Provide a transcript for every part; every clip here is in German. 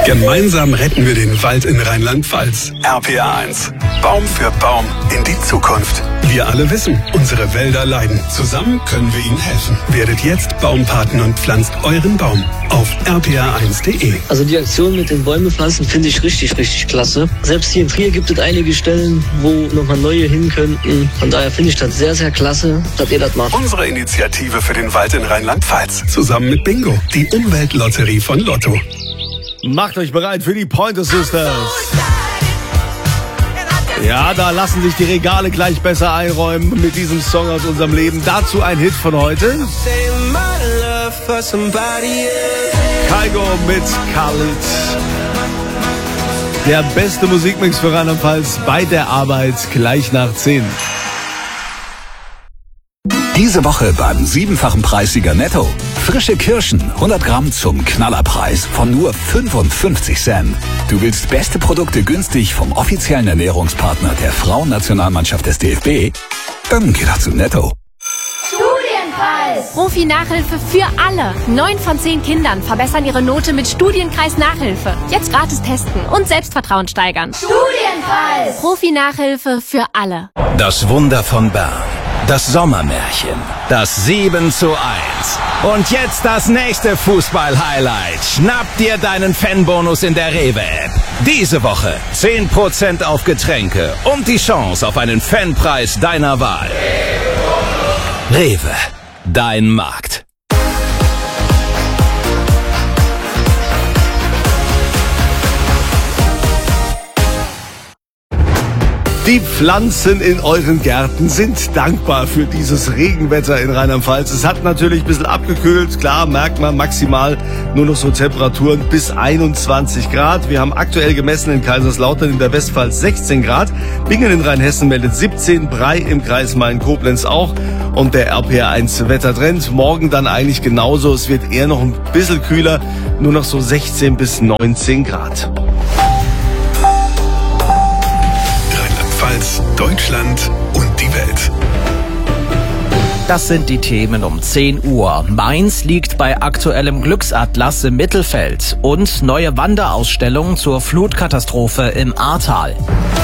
Gemeinsam retten wir den Wald in Rheinland-Pfalz. RPA 1. Baum für Baum in die Zukunft. Wir alle wissen, unsere Wälder leiden. Zusammen können wir ihnen helfen. Werdet jetzt Baumpaten und pflanzt euren Baum auf rpa1.de. Also die Aktion mit den Bäume pflanzen finde ich richtig klasse. Selbst hier in Trier gibt es einige Stellen, wo nochmal neue hin könnten. Von daher finde ich das sehr klasse, dass ihr das macht. Unsere Initiative für den Wald in Rheinland-Pfalz. Zusammen mit Bingo, die Umweltlotterie von Lotto. Macht euch bereit für die Pointer Sisters. Ja, da lassen sich die Regale gleich besser einräumen mit diesem Song aus unserem Leben. Dazu ein Hit von heute. Kygo mit Khalid. Der beste Musikmix für Rheinland-Pfalz bei der Arbeit gleich nach 10. Diese Woche beim 7-fachen Preissieger Netto. Frische Kirschen, 100 Gramm zum Knallerpreis von nur 55 Cent. Du willst beste Produkte günstig vom offiziellen Ernährungspartner der Frauennationalmannschaft des DFB? Dann geh doch zu Netto. Studienkreis. Profi-Nachhilfe für alle. 9 von 10 Kindern verbessern ihre Note mit Studienkreis-Nachhilfe. Jetzt gratis testen und Selbstvertrauen steigern. Studienkreis. Profi-Nachhilfe für alle. Das Wunder von Bern. Das Sommermärchen. Das 7:1. Und jetzt das nächste Fußball-Highlight. Schnapp dir deinen Fanbonus in der Rewe-App. Diese Woche 10% auf Getränke und die Chance auf einen Fanpreis deiner Wahl. Rewe, dein Markt. Die Pflanzen in euren Gärten sind dankbar für dieses Regenwetter in Rheinland-Pfalz. Es hat natürlich ein bisschen abgekühlt. Klar, merkt man maximal nur noch so Temperaturen bis 21 Grad. Wir haben aktuell gemessen in Kaiserslautern in der Westpfalz 16 Grad. Bingen in Rheinhessen meldet 17, Brei im Kreis Main-Koblenz auch. Und der RPA1 Wettertrend morgen dann eigentlich genauso. Es wird eher noch ein bisschen kühler, nur noch so 16 bis 19 Grad. Deutschland und die Welt. Das sind die Themen um 10 Uhr. Mainz liegt bei aktuellem Glücksatlas im Mittelfeld und neue Wanderausstellung zur Flutkatastrophe im Ahrtal.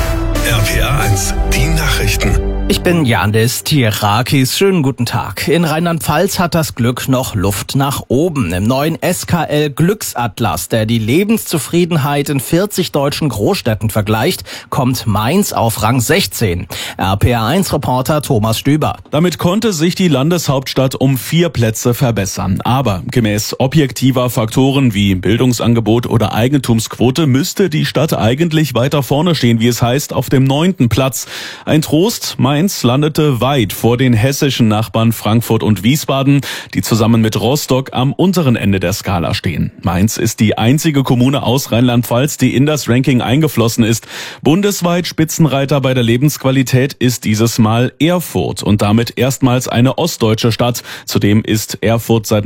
RPA 1, die Nachrichten. Ich bin Janis Tierakis. Schönen guten Tag. In Rheinland-Pfalz hat das Glück noch Luft nach oben. Im neuen SKL Glücksatlas, der die Lebenszufriedenheit in 40 deutschen Großstädten vergleicht, kommt Mainz auf Rang 16. RPA1-Reporter Thomas Stüber. Damit konnte sich die Landeshauptstadt um 4 Plätze verbessern. Aber gemäß objektiver Faktoren wie Bildungsangebot oder Eigentumsquote müsste die Stadt eigentlich weiter vorne stehen, wie es heißt, auf dem 9. Platz. Ein Trost, Mainz landete weit vor den hessischen Nachbarn Frankfurt und Wiesbaden, die zusammen mit Rostock am unteren Ende der Skala stehen. Mainz ist die einzige Kommune aus Rheinland-Pfalz, die in das Ranking eingeflossen ist. Bundesweit Spitzenreiter bei der Lebensqualität ist dieses Mal Erfurt und damit erstmals eine ostdeutsche Stadt. Zudem ist Erfurt seit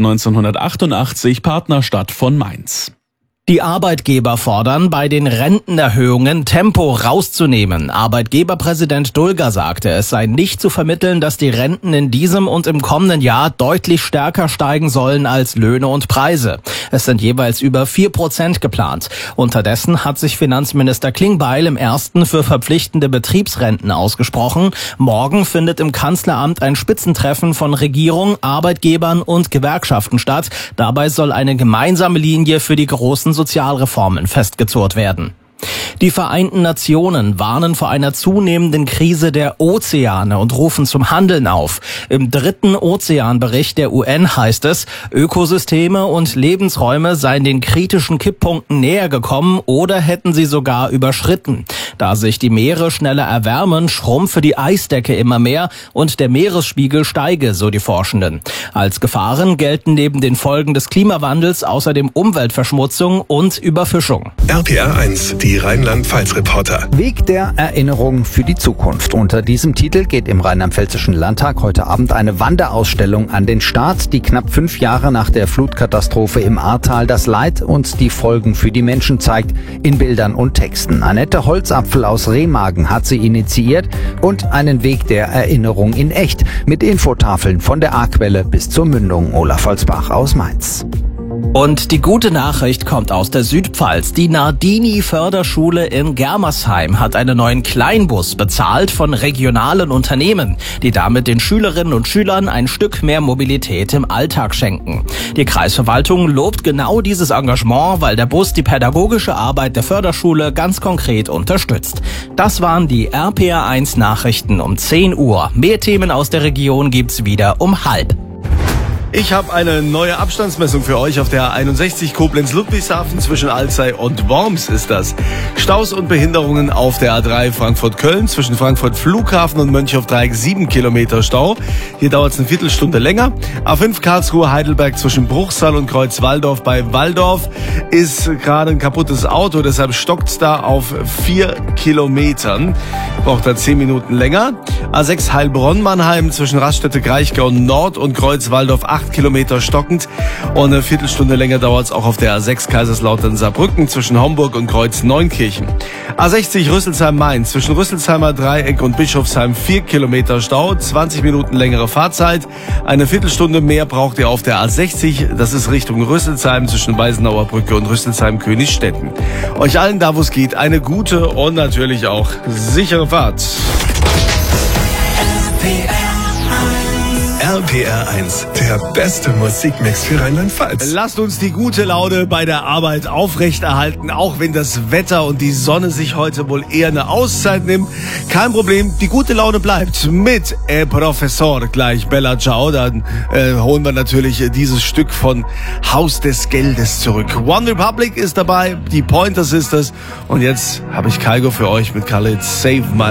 1988 Partnerstadt von Mainz. Die Arbeitgeber fordern, bei den Rentenerhöhungen Tempo rauszunehmen. Arbeitgeberpräsident Dulger sagte, es sei nicht zu vermitteln, dass die Renten in diesem und im kommenden Jahr deutlich stärker steigen sollen als Löhne und Preise. Es sind jeweils über 4% geplant. Unterdessen hat sich Finanzminister Klingbeil im ersten für verpflichtende Betriebsrenten ausgesprochen. Morgen findet im Kanzleramt ein Spitzentreffen von Regierung, Arbeitgebern und Gewerkschaften statt. Dabei soll eine gemeinsame Linie für die großen Sozialreformen festgezurrt werden. Die Vereinten Nationen warnen vor einer zunehmenden Krise der Ozeane und rufen zum Handeln auf. Im 3. Ozeanbericht der UN heißt es, Ökosysteme und Lebensräume seien den kritischen Kipppunkten näher gekommen oder hätten sie sogar überschritten. Da sich die Meere schneller erwärmen, schrumpfe die Eisdecke immer mehr und der Meeresspiegel steige, so die Forschenden. Als Gefahren gelten neben den Folgen des Klimawandels außerdem Umweltverschmutzung und Überfischung. RPA 1, die Rheinland-Pfalz-Reporter. Weg der Erinnerung für die Zukunft. Unter diesem Titel geht im Rheinland-Pfälzischen Landtag heute Abend eine Wanderausstellung an den Start, die knapp 5 Jahre nach der Flutkatastrophe im Ahrtal das Leid und die Folgen für die Menschen zeigt, in Bildern und Texten. Annette Holzapfel aus Remagen hat sie initiiert und einen Weg der Erinnerung in echt mit Infotafeln von der Ahrquelle bis zur Mündung Olaf Holzbach aus Mainz. Und die gute Nachricht kommt aus der Südpfalz. Die Nardini-Förderschule in Germersheim hat einen neuen Kleinbus bezahlt von regionalen Unternehmen, die damit den Schülerinnen und Schülern ein Stück mehr Mobilität im Alltag schenken. Die Kreisverwaltung lobt genau dieses Engagement, weil der Bus die pädagogische Arbeit der Förderschule ganz konkret unterstützt. Das waren die RPR1 Nachrichten um 10 Uhr. Mehr Themen aus der Region gibt's wieder um 12:30. Ich habe eine neue Abstandsmessung für euch auf der A61 Koblenz-Ludwigshafen zwischen Alzey und Worms ist das. Staus und Behinderungen auf der A3 Frankfurt-Köln zwischen Frankfurt Flughafen und Mönchhoff-Dreieck 7 Kilometer Stau. Hier dauert es eine Viertelstunde länger. A5 Karlsruhe-Heidelberg zwischen Bruchsal und Kreuz-Walldorf. Bei Walldorf ist gerade ein kaputtes Auto, deshalb stockt's da auf 4 Kilometern. Braucht da 10 Minuten länger. A6 Heilbronn-Mannheim zwischen Raststätte-Kraichgau Nord und Kreuz-Walldorf 8 Kilometer stockend. Und eine Viertelstunde länger dauert es auch auf der A6 Kaiserslautern-Saarbrücken zwischen Homburg und Kreuz-Neunkirchen. A60 Rüsselsheim-Main zwischen Rüsselsheimer Dreieck und Bischofsheim 4 Kilometer Stau, 20 Minuten längere Fahrzeit. Eine Viertelstunde mehr braucht ihr auf der A60. Das ist Richtung Rüsselsheim zwischen Weisenauer Brücke und Rüsselsheim-Königstetten. Euch allen da, wo es geht, eine gute und natürlich auch sichere Fahrt. RPR1, der beste Musikmix für Rheinland-Pfalz. Lasst uns die gute Laune bei der Arbeit aufrechterhalten, auch wenn das Wetter und die Sonne sich heute wohl eher eine Auszeit nimmt. Kein Problem, die gute Laune bleibt mit Professor gleich Bella Ciao. Dann holen wir natürlich dieses Stück von Haus des Geldes zurück. One Republic ist dabei, die Pointer Sisters und jetzt habe ich Kygo für euch mit Khalid Save My